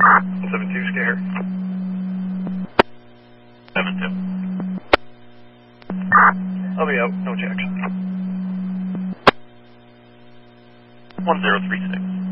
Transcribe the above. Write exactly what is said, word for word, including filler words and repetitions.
seven two, scare. seven two. I'll be out, no checks. one zero three six.